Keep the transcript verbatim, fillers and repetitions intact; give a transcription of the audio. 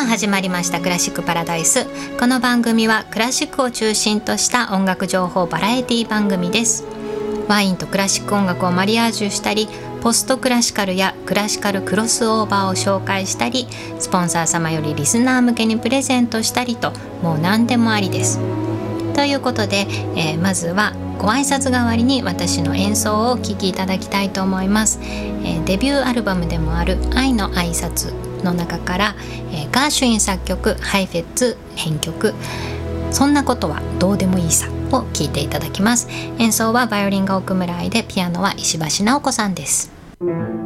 あ始まりましたクラシックパラダイス。この番組はクラシックを中心とした音楽情報バラエティ番組です。ワインとクラシック音楽をマリアージュしたり、ポストクラシカルやクラシカルクロスオーバーを紹介したり、スポンサー様よりリスナー向けにプレゼントしたりと、もう何でもありです。ということで、えー、まずはご挨拶代わりに私の演奏をお聴きいただきたいと思います。えー、デビューアルバムでもある愛の挨拶の中から、えー、ガーシュイン作曲、ハイフェッツ編曲、そんなことはどうでもいいさを聴いていただきます。演奏はバイオリンが奥村愛で、ピアノは石橋直子さんです。